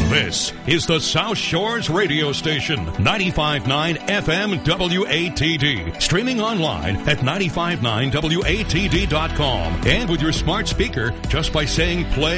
This is the South Shores radio station, 95.9 FM WATD. Streaming online at 95.9WATD.com. And with your smart speaker, just by saying play